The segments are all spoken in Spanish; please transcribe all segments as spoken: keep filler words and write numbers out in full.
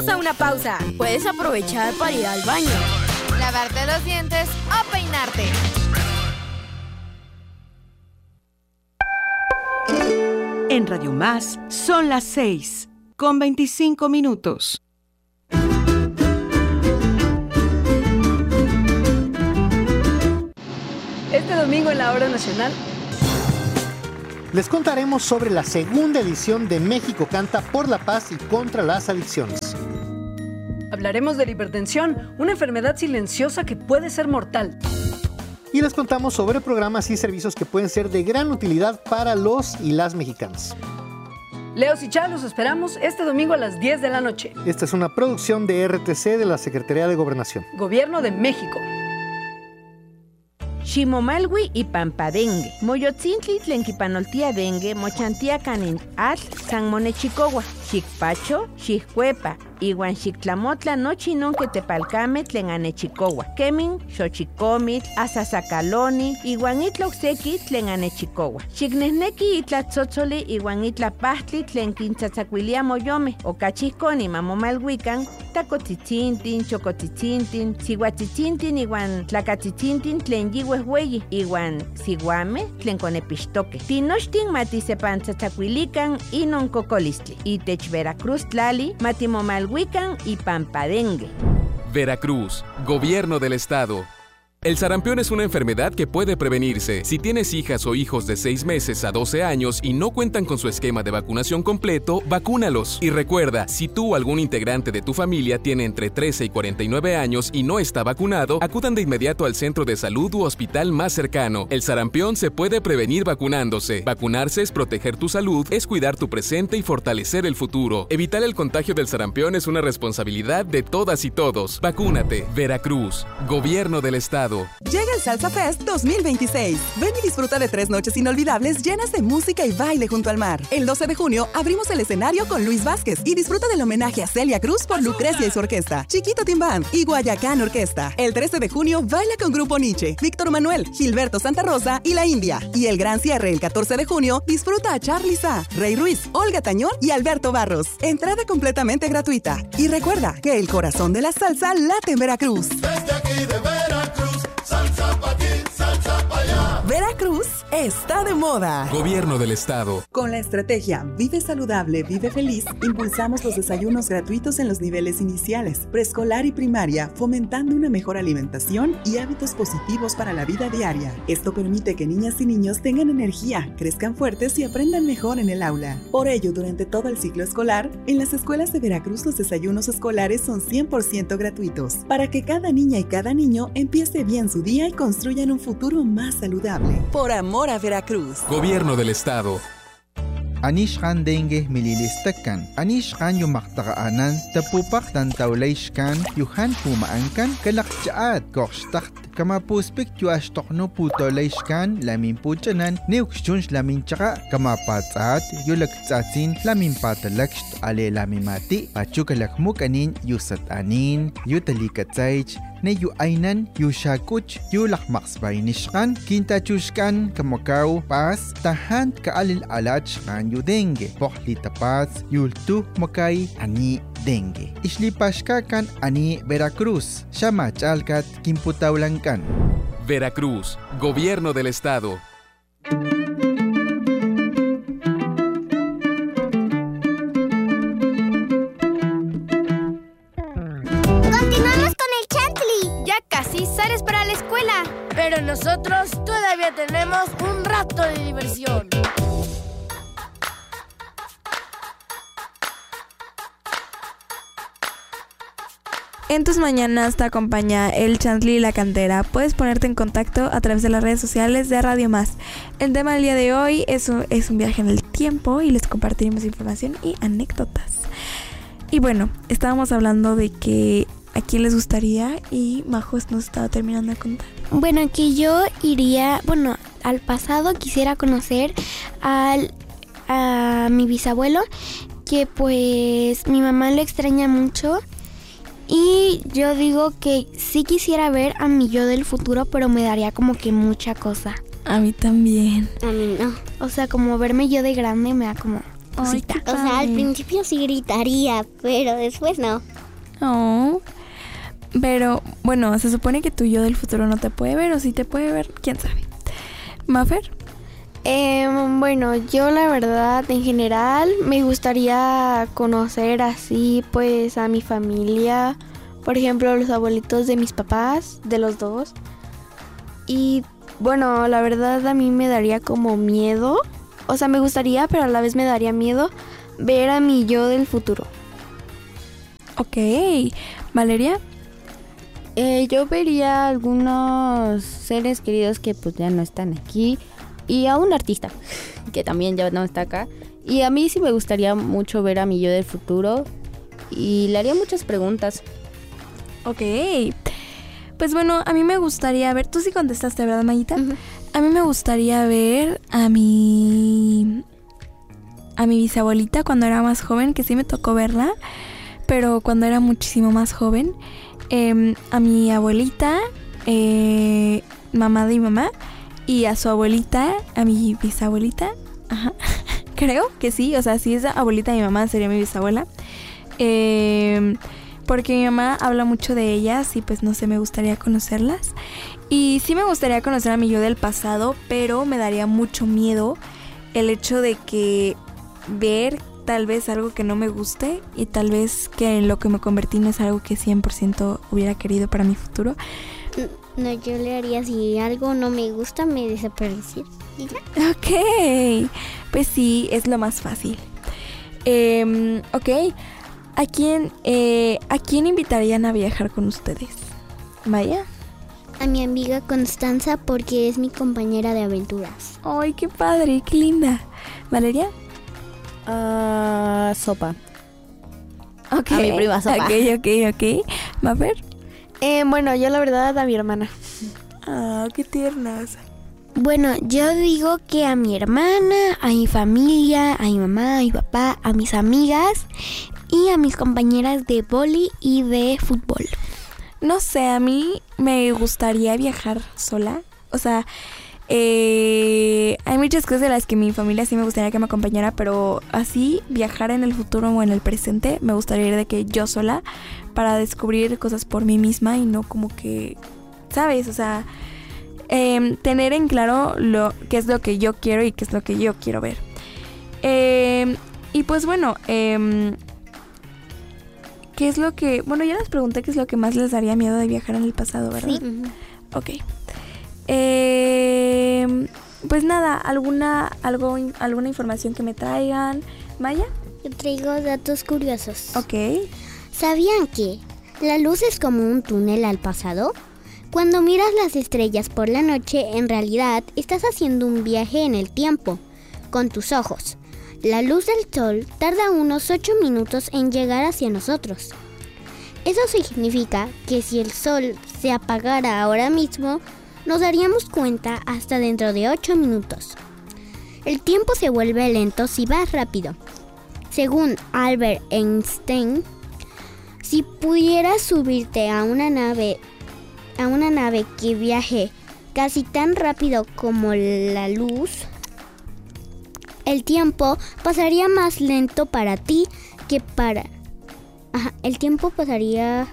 Vamos a una pausa. Puedes aprovechar para ir al baño, lavarte los dientes o peinarte. En Radio Más son las seis con veinticinco minutos. Este domingo en la Hora Nacional les contaremos sobre la segunda edición de México Canta por la Paz y contra las adicciones. Hablaremos de la hipertensión, una enfermedad silenciosa que puede ser mortal. Y les contamos sobre programas y servicios que pueden ser de gran utilidad para los y las mexicanas. Leos y Chá, los esperamos este domingo a las diez de la noche. Esta es una producción de R T C de la Secretaría de Gobernación. Gobierno de México. Ximomalwi y Pampadengue. Moyotzintli tlenquipanoltia dengue, mochantia canin atl, san monechicowa, xicpacho, xiccuepa, iwan xictlamotla nochi nonque tepalcame tlen anechicowa. Kemin, xochicomitl, asasacaloni, iwan itloxeki tlen anechicowa. Xicnehneki itlatzotzoli iwan itlapahtli tlen quintzatzacuilia moyome, ocachihconi mamomalhuican, tacotzitzintin, chocotitzintin, sihuatzitzintin iwan tlacatitzintin tlen yihuehueyi, iwan sihuame tlen conepixtoque. Tinochtin matisepantzatzacuilican inon cocolistli. Itech Veracruz tlali matimomalhuican y Pampadengue. Veracruz, Gobierno del Estado. El sarampión es una enfermedad que puede prevenirse. Si tienes hijas o hijos de seis meses a doce años y no cuentan con su esquema de vacunación completo, vacúnalos. Y recuerda, si tú o algún integrante de tu familia tiene entre trece y cuarenta y nueve años y no está vacunado, acudan de inmediato al centro de salud u hospital más cercano. El sarampión se puede prevenir vacunándose. Vacunarse es proteger tu salud, es cuidar tu presente y fortalecer el futuro. Evitar el contagio del sarampión es una responsabilidad de todas y todos. Vacúnate. Veracruz, Gobierno del Estado. Llega el Salsa Fest dos mil veintiséis. Ven y disfruta de tres noches inolvidables llenas de música y baile junto al mar. El doce de junio abrimos el escenario con Luis Vázquez y disfruta del homenaje a Celia Cruz por Lucrecia y su orquesta, Chiquito Timbán y Guayacán Orquesta. El trece de junio baila con Grupo Nietzsche, Víctor Manuel, Gilberto Santa Rosa y La India. Y el gran cierre el catorce de junio disfruta a Charly Sa, Rey Ruiz, Olga Tañón y Alberto Barros. Entrada completamente gratuita. Y recuerda que el corazón de la salsa late en Veracruz. Desde aquí de Veracruz, salsa pa' aquí, salsa pa' allá. Veracruz está de moda. Gobierno del Estado. Con la estrategia Vive Saludable, Vive Feliz, impulsamos los desayunos gratuitos en los niveles iniciales, preescolar y primaria, fomentando una mejor alimentación y hábitos positivos para la vida diaria. Esto permite que niñas y niños tengan energía, crezcan fuertes y aprendan mejor en el aula. Por ello, durante todo el ciclo escolar, en las escuelas de Veracruz los desayunos escolares son cien por ciento gratuitos, para que cada niña y cada niño empiece bien su día y construyan un futuro más saludable. Por amor a Veracruz. Gobierno del Estado. Anishkan dengue mililistakan. Anishkan yumaktaqaanan tapupak tantawlayshkan yuhan pumaankan kalakchaat kokshtakt kamapuspik yuashtoqno putolayshkan lamin puchanan neukshunsh lamin chaka kamapatsaat yulaktsatsin lamin patalakst ale lamimati pachukalakmukanin yusatanin yutalikatsaych ne yu ainan yu shakuch yu lakmaksbaynishkan kintachushkan kamakaw pas tahan kaalil alach kan yu dengue pohli tapats yultu makay ani dengue islipashkakan ani Veracruz shamachalkat kimputawlankan. Veracruz, Gobierno del Estado. Sales para la escuela. Pero nosotros todavía tenemos un rato de diversión. En tus mañanas te acompaña el Chantley y la Cantera. Puedes ponerte en contacto a través de las redes sociales de Radio Más. El tema del día de hoy es un, es un viaje en el tiempo y les compartiremos información y anécdotas. Y bueno, estábamos hablando de que ¿a quién les gustaría? Y Majos nos estaba terminando de contar. Bueno, que yo iría, bueno, al pasado quisiera conocer al, a mi bisabuelo, que pues mi mamá lo extraña mucho. Y yo digo que sí quisiera ver a mi yo del futuro, pero me daría como que mucha cosa. A mí también. A mí no. O sea, como verme yo de grande me da como... Ay, O sea, al principio sí gritaría, pero después no. Oh. Pero, bueno, se supone que tu yo del futuro no te puede ver, o si te puede ver, quién sabe. ¿Mafer? Eh, bueno, yo la verdad, en general, me gustaría conocer así, pues, a mi familia. Por ejemplo, los abuelitos de mis papás, de los dos. Y, bueno, la verdad a mí me daría como miedo. O sea, me gustaría, pero a la vez me daría miedo ver a mi yo del futuro. Ok. ¿Valeria? Eh, yo vería algunos seres queridos que pues ya no están aquí y a un artista que también ya no está acá. Y a mí sí me gustaría mucho ver a mi yo del futuro y le haría muchas preguntas. Ok. Pues bueno, a mí me gustaría ver... Tú sí contestaste, ¿verdad, Mayita? Uh-huh. A mí me gustaría ver a mi... a mi bisabuelita cuando era más joven, que sí me tocó verla, pero cuando era muchísimo más joven. Eh, a mi abuelita, eh, mamá de mi mamá, y a su abuelita, a mi bisabuelita. Ajá. Creo que sí, o sea, si es abuelita de mi mamá sería mi bisabuela. Eh... Porque mi mamá habla mucho de ellas y pues no sé, me gustaría conocerlas. Y sí me gustaría conocer a mi yo del pasado, pero me daría mucho miedo el hecho de que ver tal vez algo que no me guste y tal vez que en lo que me convertí no es algo que cien por ciento hubiera querido para mi futuro. No, yo le haría si algo no me gusta, me desapareciera. ¿Y ya? Ok, pues sí, es lo más fácil. Eh, ok. ¿A quién, eh, ¿A quién invitarían a viajar con ustedes? ¿Maya? A mi amiga Constanza porque es mi compañera de aventuras. ¡Ay, qué padre, qué linda! ¿Valeria? Uh, sopa. Ok. A mi prima Sopa. Ok, ok, ok. ¿Mafer? Eh, bueno, yo la verdad a mi hermana. Ah, qué tiernas. Bueno, yo digo que a mi hermana, a mi familia, a mi mamá, a mi papá, a mis amigas y a mis compañeras de vóley y de fútbol. No sé, a mí me gustaría viajar sola. O sea, eh, hay muchas cosas de las que mi familia sí me gustaría que me acompañara, pero así viajar en el futuro o en el presente me gustaría ir de que yo sola para descubrir cosas por mí misma y no como que, ¿sabes? O sea, eh, tener en claro lo qué es lo que yo quiero y qué es lo que yo quiero ver. Eh, y pues bueno, eh, ¿qué es lo que...? Bueno, ya les pregunté qué es lo que más les daría miedo de viajar en el pasado, ¿verdad? Sí. Ok. Eh, pues nada, alguna, algo, alguna información que me traigan. ¿Maya? Yo traigo datos curiosos. Ok. ¿Sabían que la luz es como un túnel al pasado? Cuando miras las estrellas por la noche, en realidad estás haciendo un viaje en el tiempo, con tus ojos. La luz del sol tarda unos ocho minutos en llegar hacia nosotros. Eso significa que si el sol se apagara ahora mismo, nos daríamos cuenta hasta dentro de ocho minutos. El tiempo se vuelve lento si vas rápido. Según Albert Einstein, si pudieras subirte a una nave, a una nave que viaje casi tan rápido como la luz, el tiempo pasaría más lento para ti que para... Ajá, el tiempo pasaría...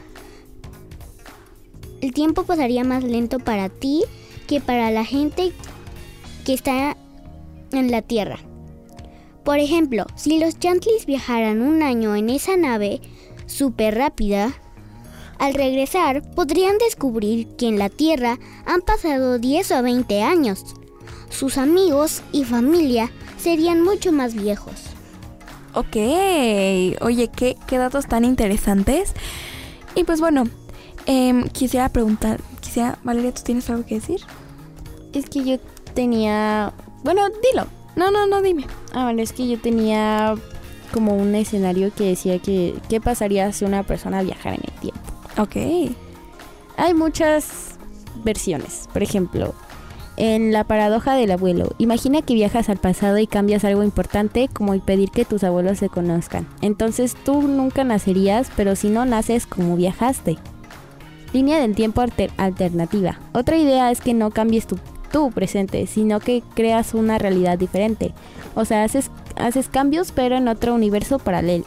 El tiempo pasaría más lento para ti que para la gente que está en la Tierra. Por ejemplo, si los Chantlis viajaran un año en esa nave súper rápida, al regresar podrían descubrir que en la Tierra han pasado diez o veinte años. Sus amigos y familia serían mucho más viejos. Ok, oye, qué, qué datos tan interesantes. Y pues bueno, eh, quisiera preguntar, quisiera, Valeria, ¿tú tienes algo que decir? Es que yo tenía, bueno, dilo. No, no, no, dime. Ah, bueno, es que yo tenía como un escenario que decía que qué pasaría si una persona viajara en el tiempo. Ok. Hay muchas versiones, por ejemplo... En la paradoja del abuelo, imagina que viajas al pasado y cambias algo importante como el pedir que tus abuelos se conozcan. Entonces tú nunca nacerías, pero si no naces, ¿cómo viajaste? Línea del tiempo alter- alternativa. Otra idea es que no cambies tu, tu presente, sino que creas una realidad diferente. O sea, haces haces cambios pero en otro universo paralelo.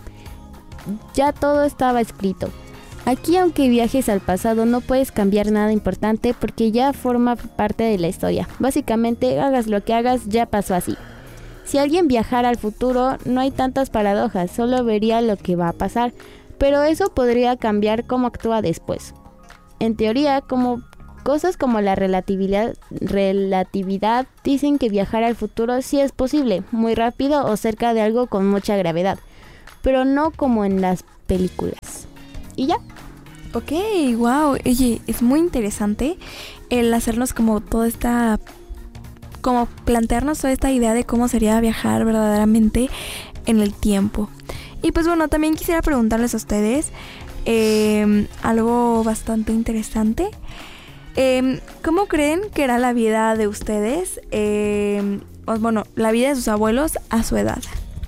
Ya todo estaba escrito. Aquí, aunque viajes al pasado, no puedes cambiar nada importante porque ya forma parte de la historia. Básicamente, hagas lo que hagas, ya pasó así. Si alguien viajara al futuro, no hay tantas paradojas, solo vería lo que va a pasar, pero eso podría cambiar cómo actúa después. En teoría, como cosas como la relatividad, relatividad dicen que viajar al futuro sí es posible, muy rápido o cerca de algo con mucha gravedad, pero no como en las películas. ¿Y ya? Ok, wow, oye, es muy interesante el hacernos como toda esta, como plantearnos toda esta idea de cómo sería viajar verdaderamente en el tiempo. Y pues bueno, también quisiera preguntarles a ustedes eh, algo bastante interesante. Eh, ¿Cómo creen que era la vida de ustedes, eh, o, bueno, la vida de sus abuelos a su edad?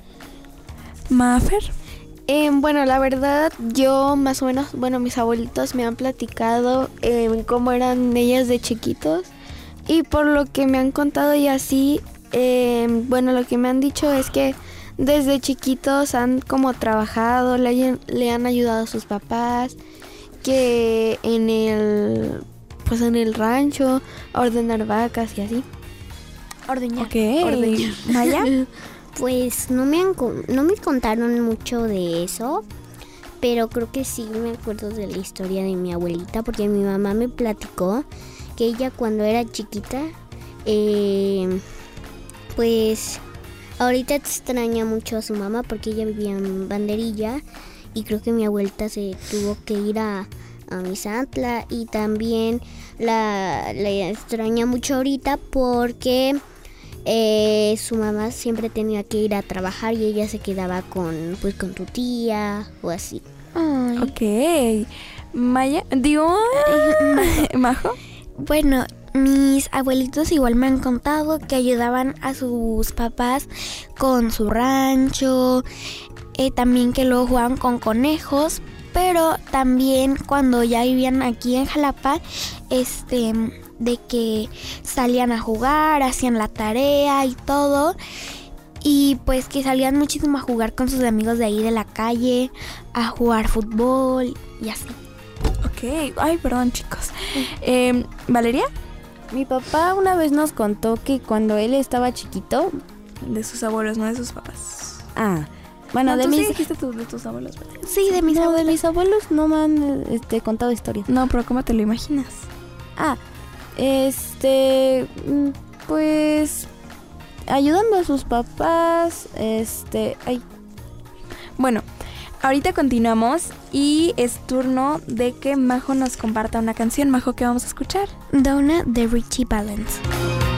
Mafer. Eh, bueno, la verdad, yo más o menos, bueno, mis abuelitos me han platicado eh, cómo eran ellas de chiquitos. Y por lo que me han contado y así, eh, bueno, lo que me han dicho es que desde chiquitos han como trabajado, le, le han ayudado a sus papás, que en el, pues en el rancho, a ordenar vacas y así. Ordeñar. Ok, Ordeñar. ¿Maya? Pues no me, han, no me contaron mucho de eso, pero creo que sí me acuerdo de la historia de mi abuelita, porque mi mamá me platicó que ella cuando era chiquita, eh, pues ahorita extraña mucho a su mamá porque ella vivía en Banderilla y creo que mi abuelita se tuvo que ir a, a Misantla y también la, la extraña mucho ahorita porque... Eh, su mamá siempre tenía que ir a trabajar y ella se quedaba con, pues, con tu tía o así. Ay. Ok. Maya, digo, Majo. Bueno, mis abuelitos igual me han contado que ayudaban a sus papás con su rancho, eh, también que luego jugaban con conejos, pero también cuando ya vivían aquí en Jalapa, este... de que salían a jugar, hacían la tarea y todo, y pues que salían muchísimo a jugar con sus amigos de ahí de la calle, a jugar fútbol y así. Ok, ay, perdón chicos. Eh, ¿Valeria? Mi papá una vez nos contó que cuando él estaba chiquito... De sus abuelos, no de sus papás. Ah, bueno, no, de ¿tú mis... sí dijiste tú, de tus abuelos, ¿verdad? Sí, de mis no, abuelos. de mis abuelos no me han este, contado historias. No, pero ¿cómo te lo imaginas? Ah, este, pues ayudando a sus papás, este, ay. Bueno, ahorita continuamos y es turno de que Majo nos comparta una canción. Majo, ¿qué vamos a escuchar? Donna de Richie Valens.